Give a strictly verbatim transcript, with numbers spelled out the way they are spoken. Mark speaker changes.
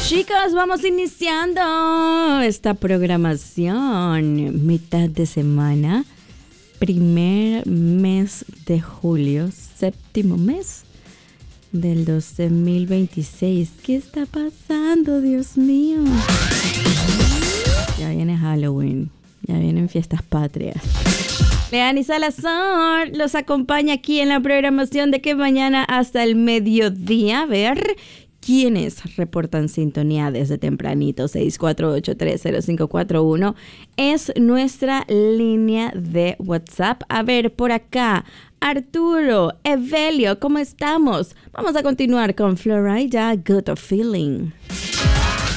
Speaker 1: Chicos, vamos iniciando esta programación. Mitad de semana, primer mes de julio, séptimo mes del dos mil veintiséis. ¿Qué está pasando, Dios mío? Ya viene Halloween, ya vienen fiestas patrias. Leani Salazar los acompaña aquí en la programación de que mañana hasta el mediodía. A ver quiénes reportan sintonía desde tempranito. seis cuatro ocho, tres cero cinco cuatro uno es nuestra línea de WhatsApp. A ver, por acá, Arturo, Evelio, ¿cómo estamos? Vamos a continuar con Florida, Good Feeling.